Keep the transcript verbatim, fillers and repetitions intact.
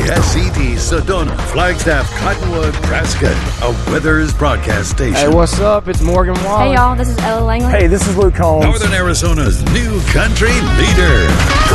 S C T, Sedona, Flagstaff, Cottonwood, Nebraska, a Withers broadcast station. Hey, what's up? It's Morgan Wallen. Hey, y'all, this is Ella Langley. Hey, this is Luke Combs. Northern Arizona's new country leader.